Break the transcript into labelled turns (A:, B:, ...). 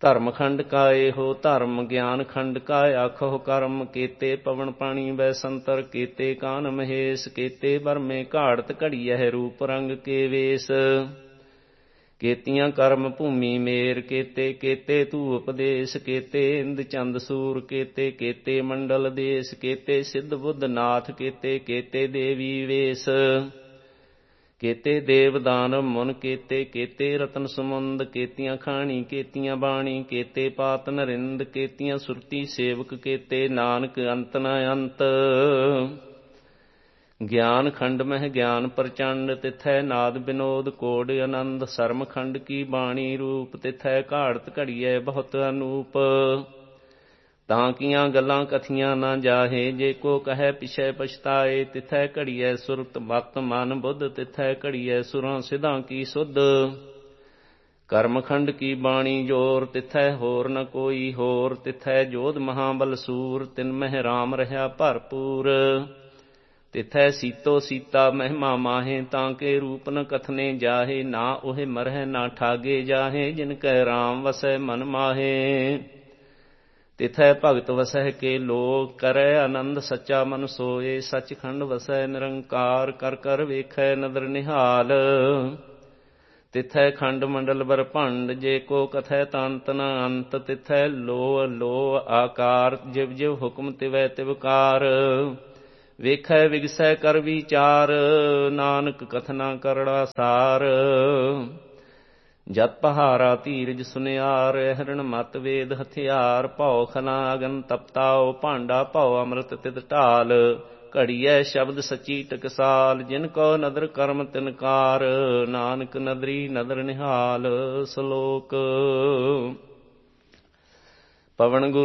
A: ਧਰਮ ਖੰਡ ਕਾ ਇਹੋ ਧਰਮ, ਗਿਆਨ ਖੰਡ ਕਾ ਆਖੋ ਕਰਮ। ਕੀਤੇ ਪਵਨ ਪਾਣੀ ਬੈ ਸੰਤਰ, ਕੀਤੇ ਕਾਨ ਮਹੇਸ਼। ਕੀਤੇ ਬਰਮੇ ਘਾੜਤ ਘੜੀਐ, ਰੂਪ ਰੰਗ ਕੇ ਵੇਸ। ਕੀਤੀਆਂ ਕਰਮ ਭੂਮੀ ਮੇਰ, ਕੀਤੇ ਕੀਤੇ ਤੂ ਉਪਦੇਸ਼। ਕੀਤੇ ਇੰਦ ਚੰਦ ਸੂਰ, ਕੀਤੇ ਕੀਤੇ ਮੰਡਲ ਦੇਸ਼। ਕੀਤੇ ਸਿੱਧ ਬੁੱਧ ਨਾਥ, ਕੀਤੇ ਕੀਤੇ ਦੇਵੀ ਵੇਸ। ਕੀਤੇ ਦੇਵ ਦਾਨਵ ਮੁਨ, ਕੀਤੇ ਕੀਤੇ ਰਤਨ ਸਮੁੰਦ। ਕੀਤੀਆਂ ਖਾਣੀ ਕੀਤੀਆਂ ਬਾਣੀ, ਕੀਤੇ ਪਾਤ ਨਰਿੰਦ। ਕੀਤੀਆਂ ਸੁਰਤੀ ਸੇਵਕ, ਕੀਤੇ ਨਾਨਕ ਅੰਤ ਨ ਅੰਤ। ਗਿਆਨ ਖੰਡ ਮਹਿ ਗਿਆਨ ਪ੍ਰਚੰਡ, ਤਿਥੈ ਨਾਦ ਬਿਨੋਦ ਕੋਡ ਆਨੰਦ। ਸਰਮ ਖੰਡ ਕੀ ਬਾਣੀ ਰੂਪ, ਤਿਥੈ ਘਾੜਤ ਘੜੀਐ ਬਹੁਤ ਅਨੂਪ। ਤਾਂ ਕੀਆਂ ਗੱਲਾਂ ਕਥੀਆਂ ਨਾ ਜਾਹੇ, ਜੇ ਕੋ ਕਹੈ ਪਿਛੈ ਪਛਤਾਏ। ਤਿਥੈ ਘੜੀਐ ਸੁਰਤ ਮਤ ਮਨ ਬੁੱਧ, ਤਿਥੈ ਘੜੀਐ ਸੁਰਾਂ ਸਿਧਾਂ ਕੀ ਸੁਧ। ਕਰਮ ਖੰਡ ਕੀ ਬਾਣੀ ਜੋਰ, ਤਿਥੈ ਹੋਰ ਨ ਕੋਈ ਹੋਰ। ਤਿਥੈ ਜੋਧ ਮਹਾਬਲ ਸੂਰ, ਤਿਨ ਮਹਿ ਰਾਮ ਰਹਾ ਭਰਪੂਰ। ਤਿਥੈ ਸੀਤੋ ਸੀਤਾ ਮਹਿਮਾ ਮਾਹੇ, ਤਾਂ ਕੇ ਰੂਪ ਨ ਕਥਨੇ ਜਾਹੇ। ਨਾ ਉਹੇ ਮਰਹਿ ਨਾ ਠਾਗੇ ਜਾਹੇ, ਜਿਨ ਕੈ ਰਾਮ ਵਸੈ ਮਨ ਮਾਹੇ। ਤਿਥੈ ਭਗਤ ਵਸਹਿ ਕੇ ਲੋ, ਕਰੈ ਆਨੰਦ ਸੱਚਾ ਮਨ ਸੋਏ। ਸੱਚ ਖੰਡ ਵਸੈ ਨਿਰੰਕਾਰ, ਕਰ ਕਰ ਵੇਖੈ ਨਦਰ ਨਿਹਾਲ। ਤਿਥੈ ਖੰਡ ਮੰਡਲ ਬਰਭੰਡ, ਜੇ ਕੋ ਕਥੈ ਤੰਤ ਨ ਅੰਤ। ਤਿਥੈ ਲੋ ਲੋ ਆਕਾਰ, ਜਿਵ ਜਿਵ ਹੁਕਮ ਤਿਵੈ ਤਿਵਕਾਰ। ਵੇਖੈ ਵਿਗਸੈ ਕਰ ਵਿਚਾਰ, ਨਾਨਕ ਕਥਨਾ ਕਰੜਾ ਸਾਰ। ਜਤ ਪਹਾਰਾ ਧੀਰਜ ਸੁਨਿਆਰ, ਹਿਰਣ ਮਤ ਵੇਦ ਹਥਿਆਰ। ਭਉ ਖਨਾ ਅਗਨ ਤਪਤਾਉ, ਭਾਂਡਾ ਭਉ ਅੰਮ੍ਰਿਤ ਤਿਤ ਢਾਲ। ਘੜੀਐ ਸ਼ਬਦ ਸੱਚੀ ਟਕਸਾਲ, ਜਿਨ ਕੋ ਨਦਰ ਕਰਮ ਤਿਨਕਾਰ। ਨਾਨਕ ਨਦਰੀ ਨਦਰ ਨਿਹਾਲ। ਸ਼ਲੋਕ। ਪਵਨ ਗੁਰੂ